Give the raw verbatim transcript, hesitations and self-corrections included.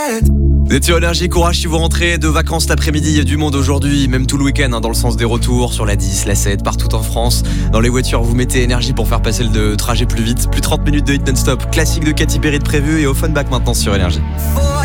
Vous êtes sur Énergie, courage si vous rentrez de vacances l'après-midi, il y a du monde aujourd'hui, même tout le week-end hein, dans le sens des retours, sur la dix, la sept, partout en France. Dans les voitures, vous mettez Énergie pour faire passer le trajet plus vite. Plus trente minutes de hit non-stop, classique de Katy Perry de prévu et Offenbach maintenant sur Énergie.